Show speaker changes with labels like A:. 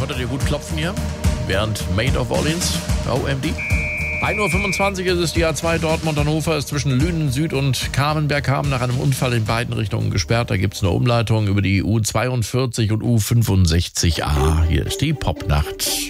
A: Solltet ihr gut klopfen hier, während Maid of Orleans, OMD. 1:25 Uhr ist es, die A2 Dortmund-Hannover ist zwischen Lünen Süd und Kamenberg-Haben nach einem Unfall in beiden Richtungen gesperrt. Da gibt es eine Umleitung über die U42 und U65A. Hier ist die Popnacht.